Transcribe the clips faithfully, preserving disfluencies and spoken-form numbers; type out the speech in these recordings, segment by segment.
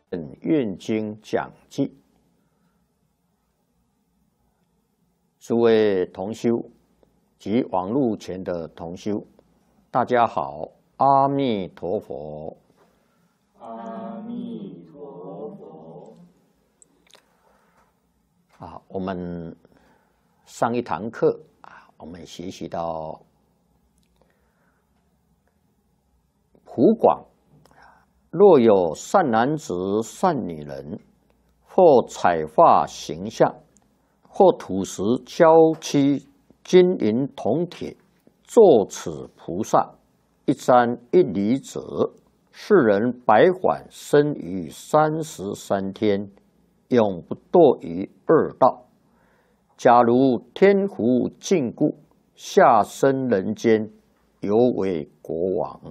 《愿经讲记》，诸位同修及网络前的同修，大家好，阿弥陀佛。 阿弥陀佛。 啊，我们上一堂课啊，我们学习到普广。若有善男子、善女人，或彩画形象，或土石、胶漆、金银铜铁，作此菩萨一瞻一礼者，是人百缓生于三十三天，永不堕于恶道。假如天福尽故，下生人间，犹为国王。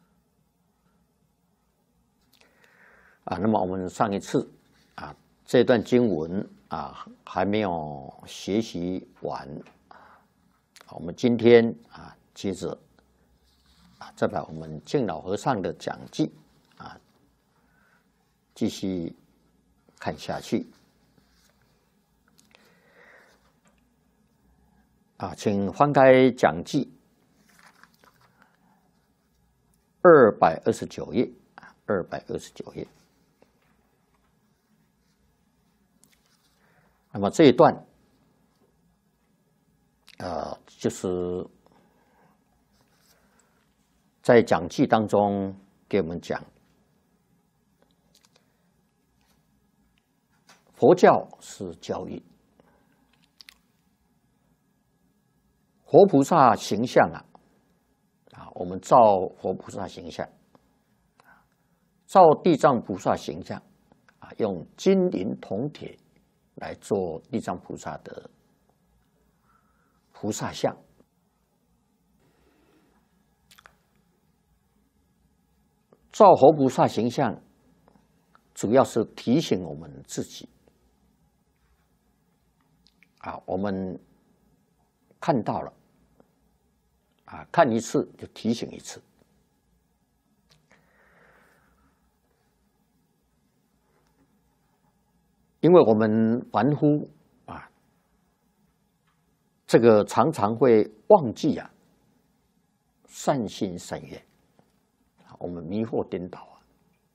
啊，那么我们上一次啊，这段经文啊还没有学习完，我们今天啊接着啊再把我们净老和尚的讲记啊继续看下去。啊，请翻开讲记二百二十九页，二百二十九页。那么这一段，呃，就是在讲记当中给我们讲，佛教是教育，活菩萨形象啊，啊，我们照活菩萨形象，照地藏菩萨形象啊，用金银铜铁来做地藏菩萨的菩萨像。照活菩萨形象，主要是提醒我们自己啊，我们看到了啊，看一次就提醒一次。因为我们凡夫啊，这个常常会忘记啊，善心善愿，我们迷惑颠倒啊。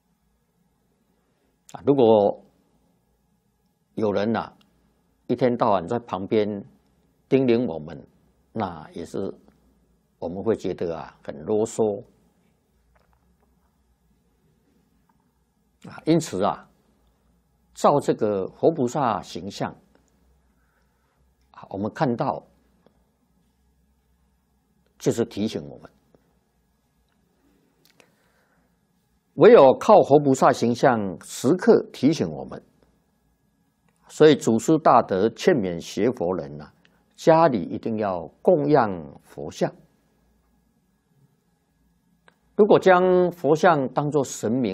啊，如果有人呐、啊，一天到晚在旁边叮咛我们，那也是我们会觉得啊很啰嗦啊，因此啊。照这个活菩萨形象，我们看到就是提醒我们，唯有靠活菩萨形象时刻提醒我们，所以祖师大德劝勉学佛人呐、啊，家里一定要供养佛像。如果将佛像当作神明